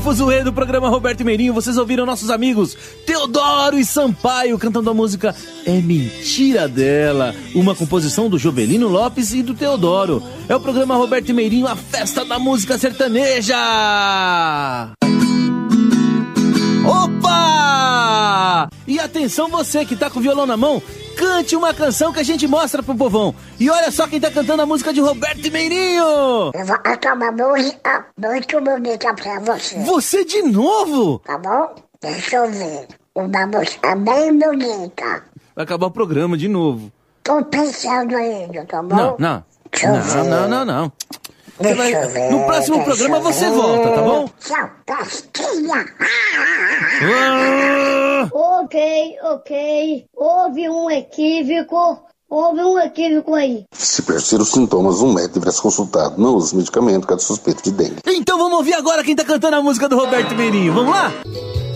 fuzuê do programa Roberto Meirinho, vocês ouviram nossos amigos Teodoro e Sampaio cantando a música É Mentira Dela, uma composição do Jovelino Lopes e do Teodoro. É o programa Roberto Meirinho, a festa da música sertaneja! Opa! E atenção você que tá com o violão na mão, cante uma canção que a gente mostra pro povão. E olha só quem tá cantando a música de Roberto Meirinho. Eu vou cantar uma música muito bonita pra você. Você de novo? Tá bom? Deixa eu ver. Uma música bem bonita. Vai acabar o programa de novo. Tô pensando ainda, tá bom? Não. Deixa eu ver, no próximo programa você volta, tá bom? Tchau, pastinha. Ok. Houve um equívoco aí. Se persistir os sintomas, um médico deverá ser consultado. Não use medicamento caso suspeito de dengue. Então vamos ouvir agora quem tá cantando a música do Roberto Meirinho. Vamos lá?